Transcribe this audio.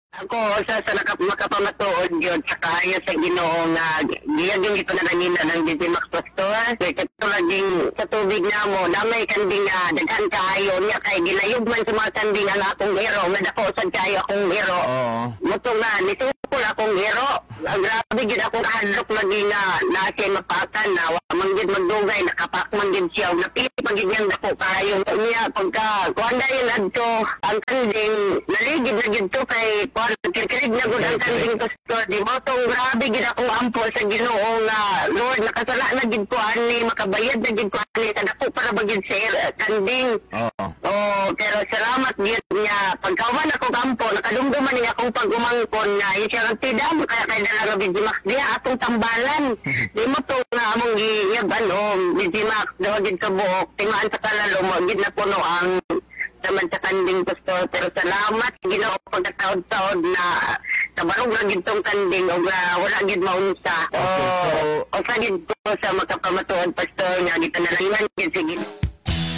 Ako sa makapamatuod yun sa kaya sa Ginoo nga giyagin ito na nanina ng Digimax Pastor. Kaya ito laging sa tubig na mo, damay kanding nga daghan kayo niya kay gilayog man sa mga kanding ang akong hero, madako sa kayo akong hero. Muto nga, nitukol akong hero. Grabe gid akong kahadlok lagi nga nasi mapakan na manggid magdugay, nakapak manggid siya. Napili pagid niyang dako kayo niya pagka kuanda yun adto ang kanding naligid na gid to kay kikirig na gud ang kanding pastor. Di mo tong grabe gid akong ampo sa Ginoo nga Lord nakasala na gid ko ani makabayad na gid ko ani sa dako para bagid sa kanding. Pero salamat gid niya pagkauman ako kampo nakadumduman niya akong pag-umangkon nga siya ang tidam kaya kay dala Digimax diha atong tambalan. Di mo to nga among giyaban Digimax daw gid ka buok tingaan sa kalalo mo gid na puno ang naman sa kanding pastor. Pero salamat Ginoo pagkataod-taod na kabarog ra gid tong kanding o wala gid maunsa. O sa gid ko sa makapamatuod pastor nga gitanalangan gid sige.